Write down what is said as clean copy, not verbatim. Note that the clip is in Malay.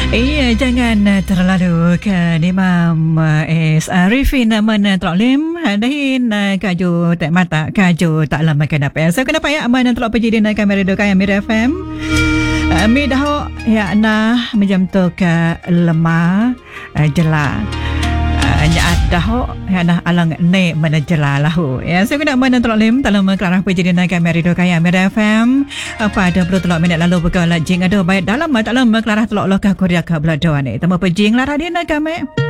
Iya, jangan terlalu ke Imam Arifin mana terlalim dahin kaju tak mata kaju tak lama kenapa ya. So kenapa ya mana terlalu pergi di kamera dokai Amir FM. Mi dah ya nah macam tu ke lemah jela. Nya dah ya nah alang ne mana jela lahu. Ya so kena mana terlalim dalam kelarang pergi di kamera dokai Amir FM. Pada 23 minit lalu berkala jing ada baik dalam dalam kelarang telok lokah Korea ke belado ni. Temu pergi lara di kami.